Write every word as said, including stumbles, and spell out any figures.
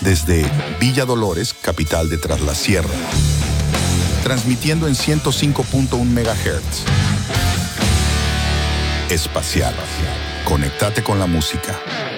desde Villa Dolores, capital de Tras la Sierra. Transmitiendo en ciento cinco punto uno megahertz. Espacial. Conéctate con la música.